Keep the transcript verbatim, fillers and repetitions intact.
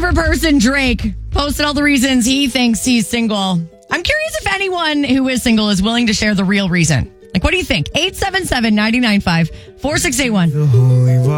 favorite person, Drake, posted all the reasons he thinks he's single. I'm curious if anyone who is single is willing to share the real reason. Like, what do you think? eight seven seven, nine nine five, four six eight one.